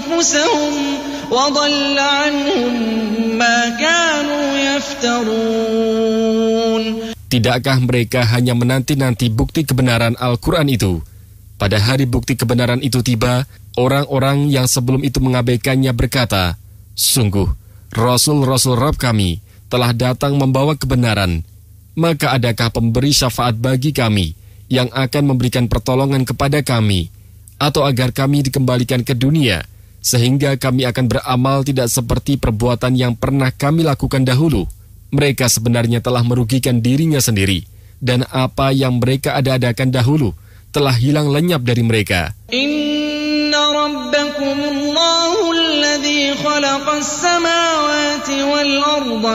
أنفسهم وضل عنهم ما كانوا يفترون. Tidakkah mereka hanya menanti-nanti bukti kebenaran Al-Quran itu? Pada hari bukti kebenaran itu tiba, orang-orang yang sebelum itu mengabaikannya berkata, sungguh, Rasul-Rasul Rabb kami telah datang membawa kebenaran. Maka adakah pemberi syafaat bagi kami yang akan memberikan pertolongan kepada kami, atau agar kami dikembalikan ke dunia, sehingga kami akan beramal tidak seperti perbuatan yang pernah kami lakukan dahulu. Mereka sebenarnya telah merugikan dirinya sendiri, dan apa yang mereka ada-adakan dahulu telah hilang lenyap dari mereka. Inna rabbakumullahu alladhi khalaqas samawati wal arda